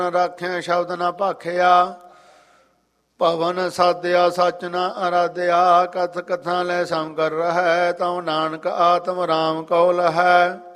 ਰਾਖਿਆ ਸ਼ਬਦ ਨਾ ਭਾਖਿਆ, ਭਵਨ ਸਾਧਿਆ ਸੱਚ ਨਾ ਅਰਾਧਿਆ। ਕਥ ਕਥਾ ਲੈ ਸਮ ਕਰ ਰਹੈ, ਤਉ ਨਾਨਕ ਆਤਮ ਰਾਮ ਕਉ ਲਹੈ।